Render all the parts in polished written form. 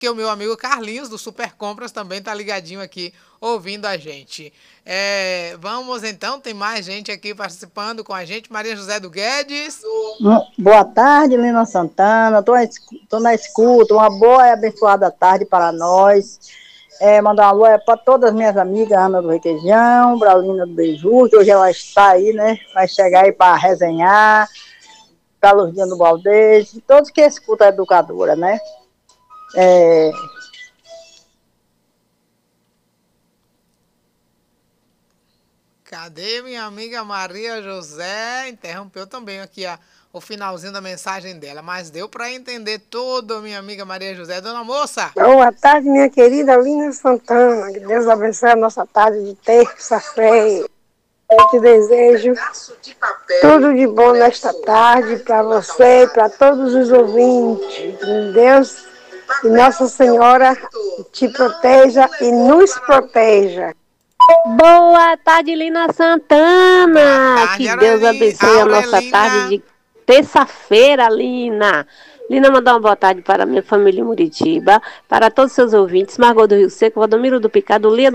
que o meu amigo Carlinhos, do Super Compras, também está ligadinho aqui, ouvindo a gente. Vamos então, tem mais gente aqui participando com a gente. Maria José do Guedes. Boa tarde, Lina Santana. Estou na escuta. Uma boa e abençoada tarde para nós. Mandar um alô para todas as minhas amigas, Ana do Requeijão, Braulina do Beiju, que hoje ela está aí, né? Vai chegar aí para resenhar, para Lourdinha do Valdez, todos que escutam a educadora, né? É, Cadê minha amiga Maria José? Interrompeu também aqui o finalzinho da mensagem dela, mas deu para entender tudo, minha amiga Maria José. Dona Moça, Boa tarde, minha querida Lina Santana. Que Deus abençoe a nossa tarde de terça-feira. Eu te desejo tudo de bom nesta tarde para você e para todos os ouvintes. Que Deus e Nossa Senhora te proteja e nos proteja. Boa tarde, Lina boa Santana. tarde, Que Deus abençoe a nossa tarde Aurelina. de terça-feira, Lina. Lina, mandar uma boa tarde para a minha família em Muritiba, para todos os seus ouvintes, Margot do Rio Seco, Valdomiro do Picado, Lia do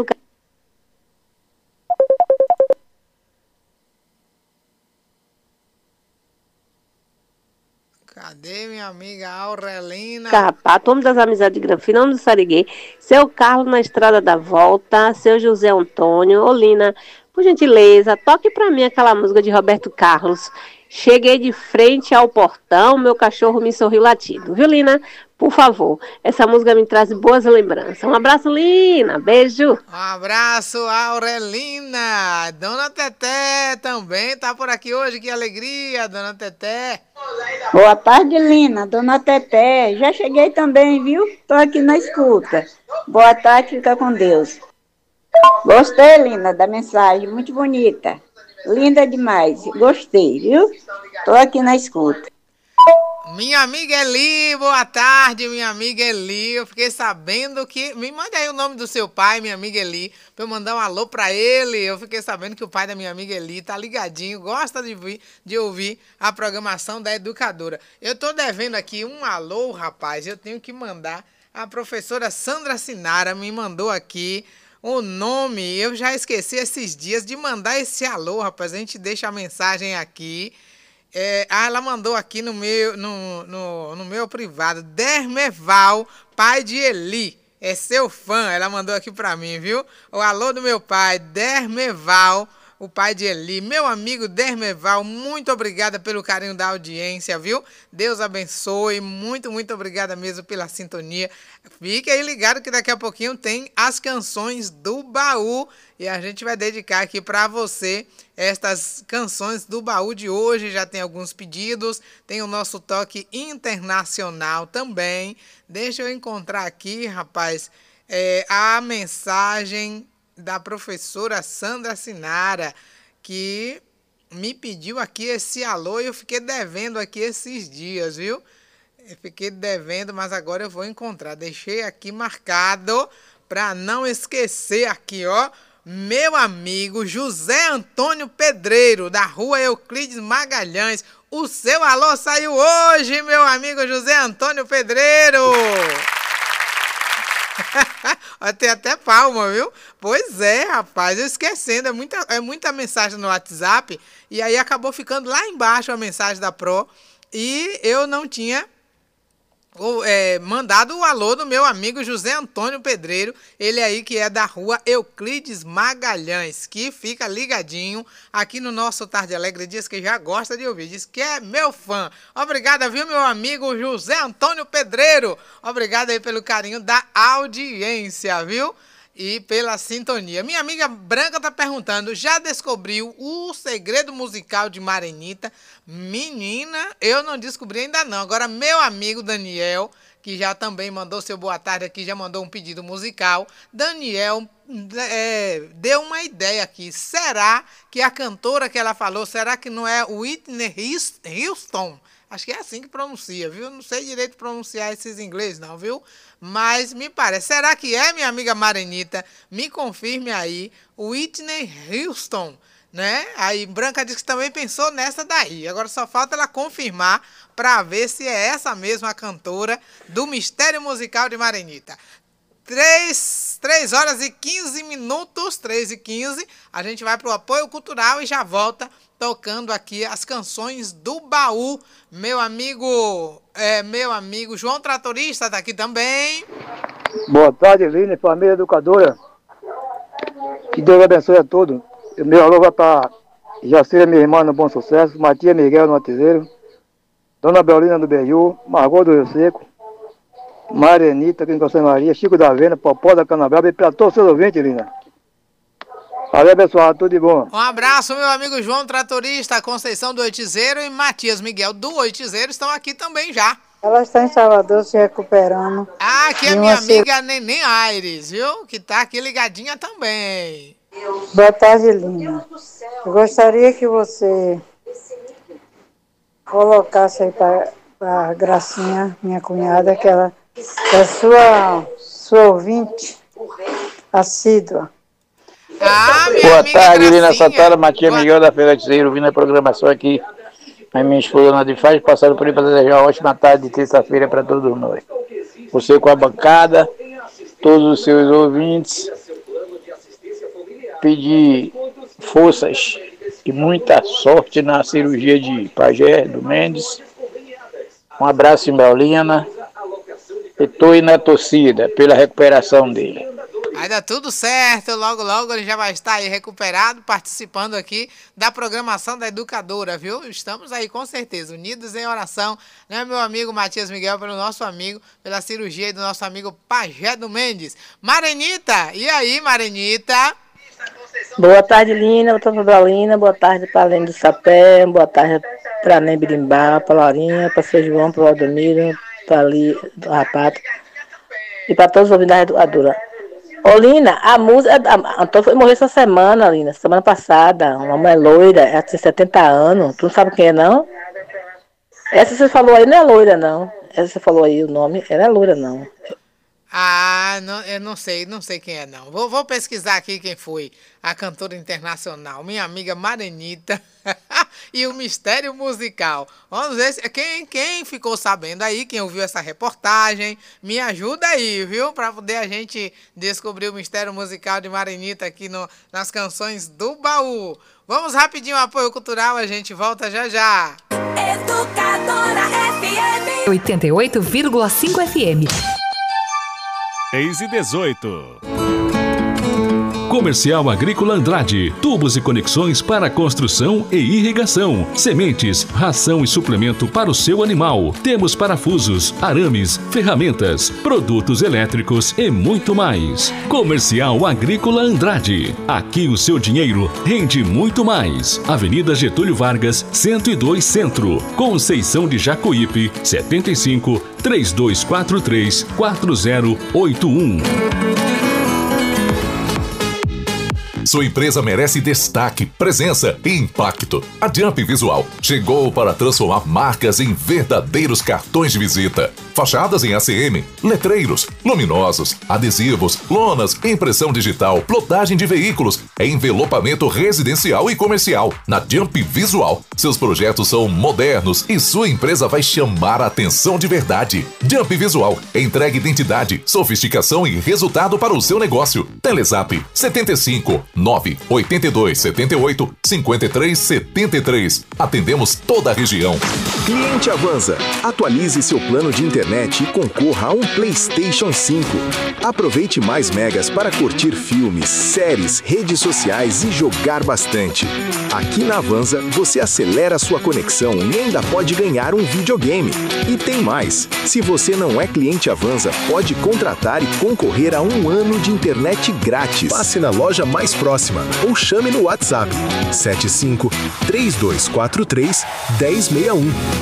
Cadê minha amiga Aurelina? Carrapato, Homem das Amizades de Granfina, Homem do Sariguê, seu Carlos na Estrada da Volta, seu José Antônio, Olina, por gentileza, toque para mim aquela música de Roberto Carlos. Cheguei de frente ao portão, meu cachorro me sorriu latindo. Viu, Lina? Por favor, essa música me traz boas lembranças. Um abraço, Lina. Beijo. Um abraço, Aurelina. Dona Teté também tá por aqui hoje. Que alegria, Dona Teté. boa tarde, Lina, Dona Teté. Já cheguei também, viu? Estou aqui na escuta. Boa tarde, fica com Deus. Gostei, Lina, da mensagem, muito bonita. Linda demais, gostei, viu? Estou aqui na escuta. Minha amiga Eli, boa tarde, minha amiga Eli. Eu fiquei sabendo que... Me manda aí o nome do seu pai, minha amiga Eli, pra eu mandar um alô pra ele. Eu fiquei sabendo que o pai da minha amiga Eli tá ligadinho, gosta de ouvir a programação da educadora. Eu tô devendo aqui um alô, rapaz, eu tenho que mandar. A professora Sandra Sinara me mandou aqui o nome. Eu já esqueci esses dias de mandar esse alô, rapaz. A gente deixa a mensagem aqui. Ela mandou aqui no meu privado. Dermeval, pai de Eli. É seu fã. Ela mandou aqui pra mim, viu? O alô do meu pai, Dermeval, o pai de Eli. Meu amigo Dermeval, muito obrigada pelo carinho da audiência, viu? Deus abençoe. Muito, muito obrigada mesmo pela sintonia. Fique aí ligado que daqui a pouquinho tem as canções do baú. E a gente vai dedicar aqui para você estas canções do baú de hoje. Já tem alguns pedidos, tem o nosso toque internacional também. Deixa eu encontrar aqui, rapaz, a mensagem da professora Sandra Sinara, que me pediu aqui esse alô e eu fiquei devendo aqui esses dias, viu? Eu fiquei devendo, mas agora eu vou encontrar. Deixei aqui marcado para não esquecer aqui, ó. Meu amigo José Antônio Pedreiro, da rua Euclides Magalhães. O seu alô saiu hoje, meu amigo José Antônio Pedreiro. Tem até palma, viu? Pois é, rapaz, eu esquecendo, é muita mensagem no WhatsApp, e aí acabou ficando lá embaixo a mensagem da Pro, e eu não tinha mandado o alô do meu amigo José Antônio Pedreiro, ele aí que é da rua Euclides Magalhães, que fica ligadinho aqui no nosso Tarde Alegre, diz que já gosta de ouvir, diz que é meu fã. Obrigada, viu, meu amigo José Antônio Pedreiro? Obrigado aí pelo carinho da audiência, viu? E pela sintonia. Minha amiga Branca tá perguntando, já descobriu o segredo musical de Marenita? Menina, eu não descobri ainda não. Agora, meu amigo Daniel, que já também mandou seu boa tarde aqui, já mandou um pedido musical. Daniel deu uma ideia aqui. Será que a cantora que ela falou, será que não é Whitney Houston? Acho que é assim que pronuncia, viu? Não sei direito pronunciar esses ingleses não, viu? Mas me parece. Será que é, minha amiga Marenita? Me confirme aí. Whitney Houston. né? Aí Branca diz que também pensou nessa daí. Agora só falta ela confirmar para ver se é essa mesma cantora do Mistério Musical de Marenita. 3 horas e 15 minutos, 3h15, a gente vai para o apoio cultural e já volta tocando aqui as canções do baú. Meu amigo João Tratorista está aqui também. Boa tarde, Lina, família educadora. Que Deus abençoe a todos. Meu alô vai para Jacira, minha irmã, no Bom Sucesso, Matias Miguel, no Atizeiro, Dona Beolina do Beiju, Margot do Rio Seco, Marianita, aqui em Conceição Maria, Chico da Venda, Popó da Canabrava e para todos os seus ouvintes, Lina. Valeu, pessoal, tudo de bom. Um abraço, meu amigo João Tratorista, Conceição do Oitizeiro e Matias Miguel do Oitizeiro estão aqui também já. Ela está em Salvador se recuperando. Ah, aqui é minha amiga Neném Aires, viu? Que tá aqui ligadinha também. Boa tarde, Lina. Eu gostaria que você colocasse aí para a Gracinha, minha cunhada, que ela é sua ouvinte assídua. Ah, minha Boa amiga tarde, Lina Gracinha. Santana, Matias Miguel da Feira de Ceiro, vindo a programação aqui. A minha esposa Ana de Faz, passando por aí para desejar uma ótima tarde de terça-feira para todos nós. Você com a bancada, todos os seus ouvintes, pedir forças e muita sorte na cirurgia de Pajé, do Mendes. Um abraço em Beolina. Estou aí na torcida pela recuperação dele. Vai dar tudo certo, logo logo ele já vai estar aí recuperado, participando aqui da programação da Educadora, viu? Estamos aí com certeza, unidos em oração, né, meu amigo Matias Miguel, pelo nosso amigo, pela cirurgia do nosso amigo Pajé do Mendes. Marenita, e aí, Marenita? Boa tarde, Lina, boa tarde, Bralina, boa tarde para Além do Sapé, boa tarde para Nem Birimbá, para Laurinha, para Seu João, para o Valdomiro, para Ali, do Rapato, e para todos os ouvintes da Educadora. Ô, Lina, a música. A Antônio foi morrer essa semana, Lina. Semana passada. Uma mulher loira. Ela tem 70 anos. Tu não sabe quem é, não? Essa você falou aí não é loira, não. Essa você falou aí o nome. Ela é loira, não. Ah, não, eu não sei quem é, não. Vou pesquisar aqui quem foi a cantora internacional, minha amiga Marenita e o Mistério Musical. Vamos ver quem ficou sabendo aí, quem ouviu essa reportagem, me ajuda aí, viu? Para poder a gente descobrir o Mistério Musical de Marenita aqui nas canções do baú. Vamos rapidinho ao apoio cultural, a gente volta já já. Educadora FM 88,5 FM. 6h18. Comercial Agrícola Andrade, tubos e conexões para construção e irrigação, sementes, ração e suplemento para o seu animal. Temos parafusos, arames, ferramentas, produtos elétricos e muito mais. Comercial Agrícola Andrade, aqui o seu dinheiro rende muito mais. Avenida Getúlio Vargas, 102 Centro, Conceição de Jacuípe, 75 3243 4081. Sua empresa merece destaque, presença e impacto. A Jump Visual chegou para transformar marcas em verdadeiros cartões de visita. Fachadas em ACM, letreiros, luminosos, adesivos, lonas, impressão digital, plotagem de veículos, envelopamento residencial e comercial. Na Jump Visual, seus projetos são modernos e sua empresa vai chamar a atenção de verdade. Jump Visual entrega identidade, sofisticação e resultado para o seu negócio. Telezap 75 982 78 53 73. Atendemos toda a região. Cliente Avanza, atualize seu plano de internet e concorra a um PlayStation 5. Aproveite mais megas para curtir filmes, séries, redes sociais e jogar bastante. Aqui na Avanza, você acelera sua conexão e ainda pode ganhar um videogame. E tem mais, se você não é cliente Avanza, pode contratar e concorrer a 1 ano de internet grátis. Passe na loja mais próxima ou chame no WhatsApp 75 3243 1061.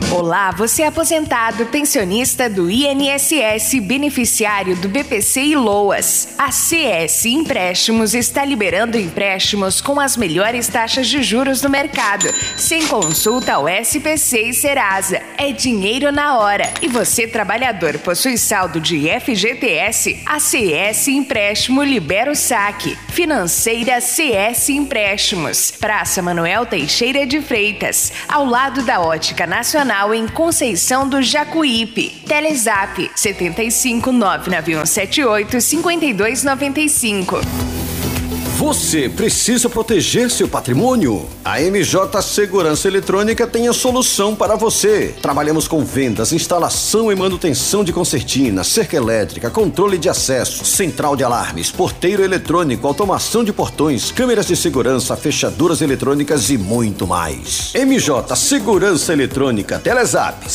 Olá, você é aposentado, pensionista do INSS, beneficiário do BPC e LOAS. A CS Empréstimos está liberando empréstimos com as melhores taxas de juros do mercado, sem consulta ao SPC e Serasa. É dinheiro na hora. E você, trabalhador, possui saldo de FGTS? A CS Empréstimo libera o saque. Financeira CS Empréstimos. Praça Manuel Teixeira de Freitas, ao lado da Ótica Nacional, em Conceição do Jacuípe. Telezap 75 99178 5295. Você precisa proteger seu patrimônio? A MJ Segurança Eletrônica tem a solução para você. Trabalhamos com vendas, instalação e manutenção de concertina, cerca elétrica, controle de acesso, central de alarmes, porteiro eletrônico, automação de portões, câmeras de segurança, fechaduras eletrônicas e muito mais. MJ Segurança Eletrônica, Telezap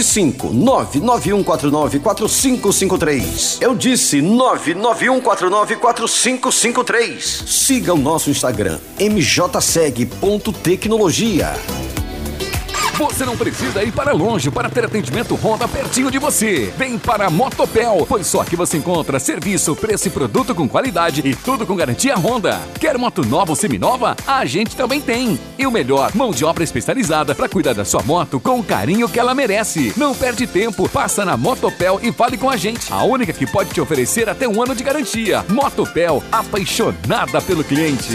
75991494553. Eu disse 991494553. Siga o nosso Instagram, mjseg.tecnologia. Você não precisa ir para longe para ter atendimento Honda pertinho de você. Vem para a Motopel, pois só aqui você encontra serviço, preço e produto com qualidade e tudo com garantia Honda. Quer moto nova ou seminova? A gente também tem. E o melhor, mão de obra especializada para cuidar da sua moto com o carinho que ela merece. Não perde tempo, passa na Motopel e fale com a gente. A única que pode te oferecer até 1 ano de garantia. Motopel, apaixonada pelo cliente.